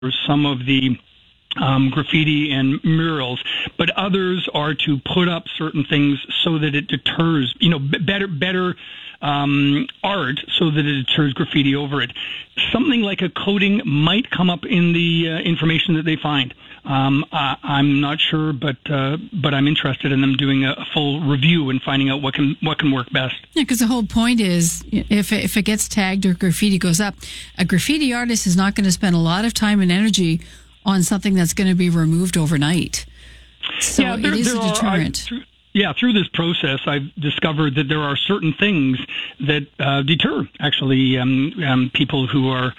some of the graffiti and murals, but others are to put up certain things so that it deters, better art so that it deters graffiti over it. Something like a coating might come up in the information that they find. I'm not sure, but I'm interested in them doing a full review and finding out what can work best. Yeah, because the whole point is, if it gets tagged or graffiti goes up, a graffiti artist is not going to spend a lot of time and energy on something that's going to be removed overnight. So yeah, it is a deterrent. Through this process, I've discovered that there are certain things that deter actually people who are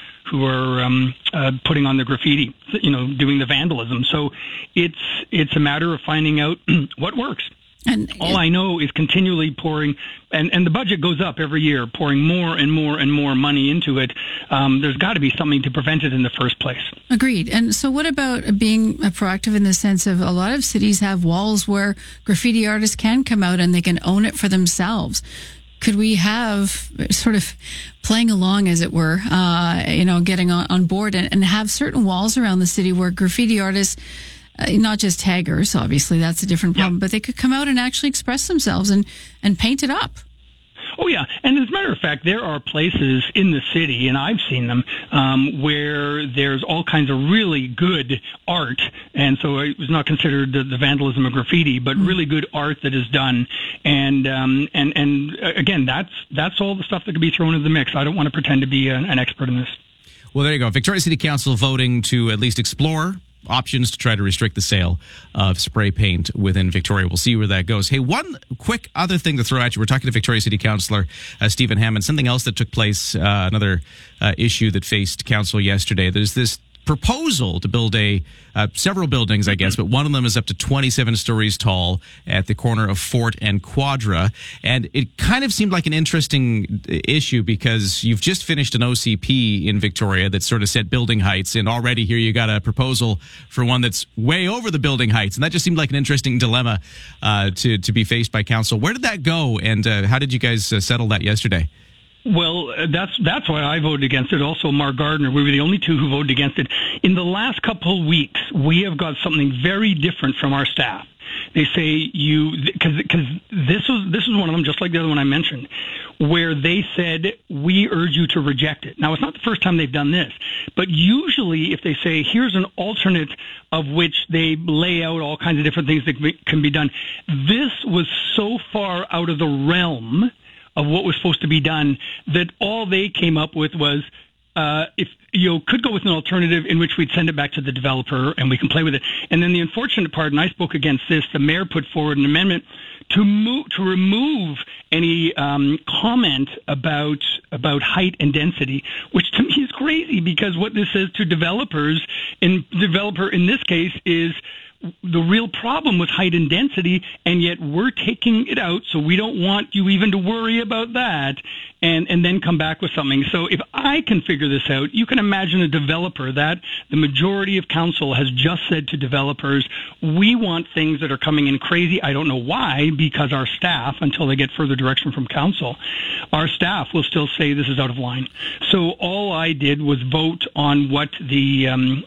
putting on the graffiti, doing the vandalism. So it's a matter of finding out what works. And all I know is continually pouring, and the budget goes up every year, pouring more and more and more money into it. There's got to be something to prevent it in the first place. Agreed. And so what about being proactive in the sense of a lot of cities have walls where graffiti artists can come out and they can own it for themselves? Could we have sort of playing along, as it were, getting on board and have certain walls around the city where graffiti artists, not just taggers, obviously, that's a different problem, but they could come out and actually express themselves and paint it up. Oh, yeah. And as a matter of fact, there are places in the city, and I've seen them, where there's all kinds of really good art. And so it was not considered the vandalism of graffiti, but really good art that is done. And again, that's all the stuff that could be thrown into the mix. I don't want to pretend to be an expert in this. Well, there you go. Victoria City Council voting to at least explore options to try to restrict the sale of spray paint within Victoria. We'll see where that goes. Hey, one quick other thing to throw at you. We're talking to Victoria City Councillor Stephen Hammond. Something else that took place, another issue that faced council yesterday. There's this proposal to build several buildings, I guess, but one of them is up to 27 stories tall at the corner of Fort and Quadra. And it kind of seemed like an interesting issue because you've just finished an OCP in Victoria that sort of set building heights, and already here you got a proposal for one that's way over the building heights. And that just seemed like an interesting dilemma to be faced by council. Where did that go, and how did you guys settle that yesterday? Well, that's why I voted against it. Also, Mark Gardner, we were the only two who voted against it. In the last couple of weeks, we have got something very different from our staff. They say because this was one of them, just like the other one I mentioned, where they said, we urge you to reject it. Now, it's not the first time they've done this, but usually if they say, here's an alternate of which they lay out all kinds of different things that can be done, this was so far out of the realm of what was supposed to be done that all they came up with was if you could go with an alternative in which we'd send it back to the developer and we can play with it. And then the unfortunate part, and I spoke against this, the mayor put forward an amendment to remove any comment about height and density, which to me is crazy because what this says to developers, and the developer in this case is the real problem with height and density, and yet we're taking it out, so we don't want you even to worry about that, and then come back with something. So if I can figure this out, you can imagine a developer that the majority of council has just said to developers, we want things that are coming in crazy. I don't know why, because our staff, until they get further direction from council, our staff will still say this is out of line. So all I did was vote on what the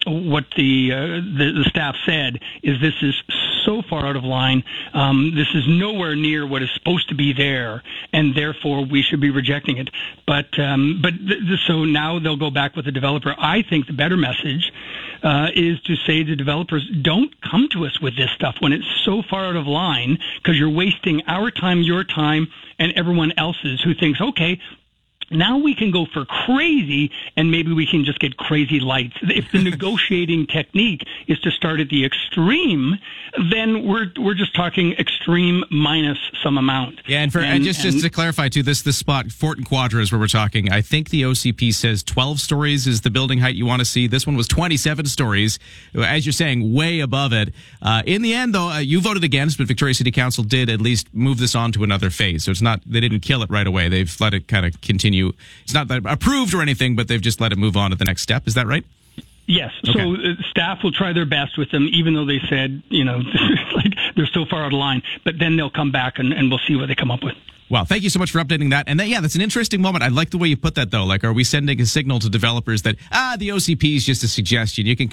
staff said, is this is so far out of line. This is nowhere near what is supposed to be there, and therefore we should be rejecting it. So now they'll go back with the developer. I think the better message is to say to developers, don't come to us with this stuff when it's so far out of line, because you're wasting our time, your time, and everyone else's who thinks, okay, now we can go for crazy, and maybe we can just get crazy lights. If the negotiating technique is to start at the extreme, then we're just talking extreme minus some amount. Yeah, and just to clarify too, this spot, Fort and Quadra is where we're talking. I think the OCP says 12 stories is the building height you want to see. This one was 27 stories, as you're saying, way above it. In the end, though, you voted against, but Victoria City Council did at least move this on to another phase. So it's not, they didn't kill it right away. They've let it kind of continue. It's not that approved or anything, but they've just let it move on to the next step. Is that right? Yes. Okay. So staff will try their best with them, even though they said, like they're so far out of line. But then they'll come back and we'll see what they come up with. Wow, thank you so much for updating that. And that's an interesting moment. I like the way you put that, though. Like, are we sending a signal to developers that, the OCP is just a suggestion? You can